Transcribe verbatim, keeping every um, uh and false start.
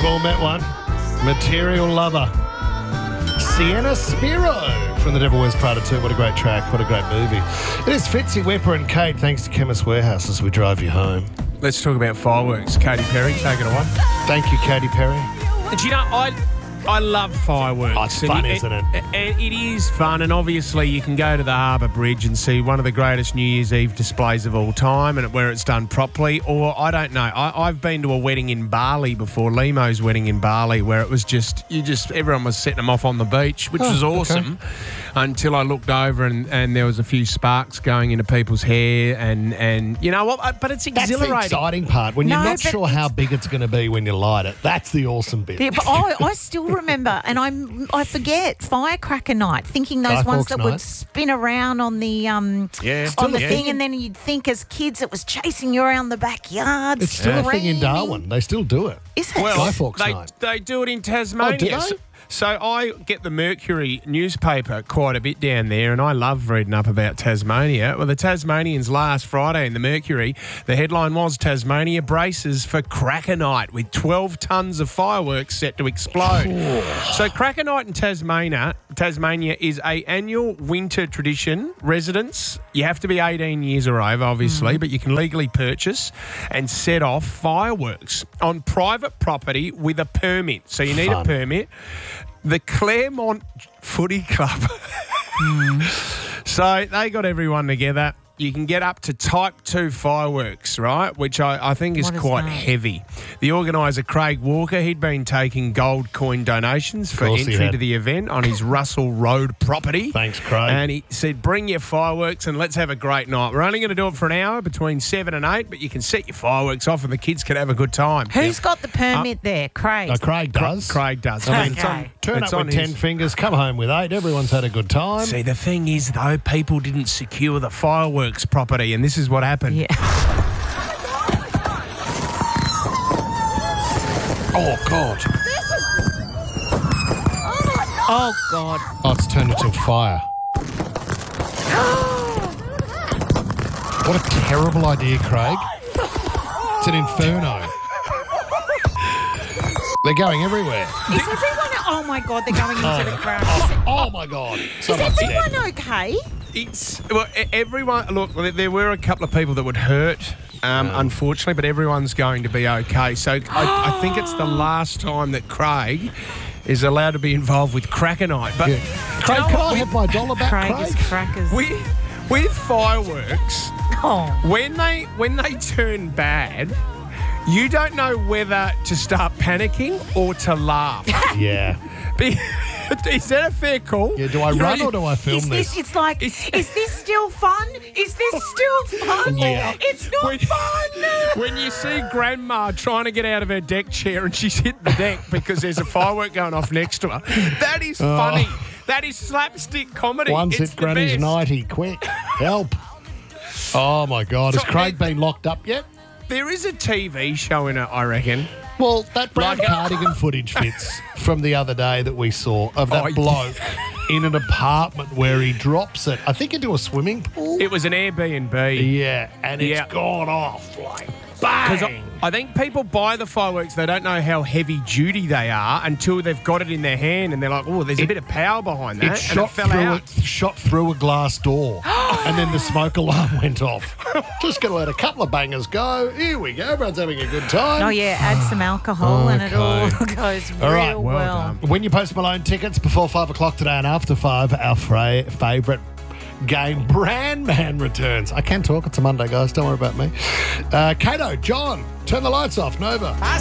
We've all met one. Material Lover. Sienna Spiro from The Devil Wears Prada two. What a great track. What a great movie. It is Fitzy, Whipper and Kate, thanks to Chemist Warehouse as we drive you home. Let's talk about fireworks. Katy Perry, take it away. Thank you, Katy Perry. Do you know, I I love fireworks. Oh, it's fun, and isn't it? And it is fun, and obviously you can go to the Harbour Bridge and see one of the greatest New Year's Eve displays of all time, and where it's done properly. Or, I don't know, I, I've been to a wedding in Bali before, Limo's wedding in Bali, where it was just, you just, everyone was setting them off on the beach, which Oh, was awesome, okay. until I looked over and, and there was a few sparks going into people's hair, and, and you know what, but it's That's exhilarating. the exciting part. When No, you're not but sure how big it's going to be when you light it. That's the awesome bit. Yeah, but I, I still remember, and I I forget Firecracker Night, thinking those Guy ones Fawkes that Night. would spin around on the um Yeah. on Still the a thing, thing. and then you'd think as kids it was chasing you around the backyard. It's still a thing in screaming. Darwin. They still do it. Is it? Well, Guy Fawkes they, Night. they do it in Tasmania. Oh, do they? So, so I get the Mercury newspaper quite a bit down there, and I love reading up about Tasmania. Well, the Tasmanians last Friday in the Mercury, the headline was Tasmania braces for Cracker Night with twelve tonnes of fireworks set to explode. So Cracker Night in Tasmania, Tasmania is a annual winter tradition. Residents, you have to be eighteen years or over, obviously, but you can legally purchase and set off fireworks on private property with a permit. So you need Fun. a permit. The Claremont Footy Club. So they got everyone together. You can get up to type two fireworks, right? Which I, I think is What is quite that? heavy. The organiser, Craig Walker, he'd been taking gold coin donations for course he entry had. to the event on his Russell Road property. Thanks, Craig. And he said, bring your fireworks and let's have a great night. We're only going to do it for an hour between seven and eight, but you can set your fireworks off and the kids can have a good time. Who's got the permit there? Craig. No, Craig does. Craig does. I mean, It's on- Okay. Turn it's up on with ten his- fingers, come home with eight. Everyone's had a good time. See, the thing is, though, people didn't secure the fireworks property, and this is what happened. Yeah. Oh, God. Oh God. Oh, it's turned into a fire. What a terrible idea, Craig. It's an inferno. They're going everywhere. Is everyone? Oh my God! They're going into the crowd. Oh, oh my God. Is Someone's dead. everyone okay? It's well, e- everyone. Look, there were a couple of people that would hurt, um, unfortunately, but everyone's going to be okay. So I, I think it's the last time that Craig is allowed to be involved with Cracker Night. But Yeah. do you Craig, know can what? I have my dollar back, Craig Craig? is crackers. with with fireworks, Oh. when they when they turn bad, you don't know whether to start panicking or to laugh. Yeah. Be- Is that a fair call? Yeah, do I You know, run you- or do I film Is this? this? It's like. It's- Is this still fun? Is this still fun? Yeah. It's not When- fun. When you see Grandma trying to get out of her deck chair and she's hit the deck because there's a firework going off next to her, that is funny. That is slapstick comedy. Once it's hit the Granny's best. ninety. Quick. Help. Oh, my God. Has So, Craig uh, been locked up yet? There is a T V show in it, I reckon. Well, that brown Like- cardigan footage fits from the other day that we saw of that Oh, yeah. bloke in an apartment where he drops it, I think, into a swimming pool. It was an Airbnb. Yeah, and it's Yeah. gone off like Because I, bang. I think people buy the fireworks, they don't know how heavy duty they are until they've got it in their hand and they're like, oh, there's a It- bit of power behind that. It and shot it fell through out. a, shot through a glass door, and then the smoke alarm went off. Just going to let a couple of bangers go. Here we go. Everyone's having a good time. Oh yeah, add some alcohol and it all Okay. goes All real right, well well. done. Win your Post Malone tickets before five o'clock today and after five. Our fra- favourite game, Brand Man, returns. I can talk. It's a Monday, guys. Don't worry about me. Uh, Kato, John, turn the lights off. Nova.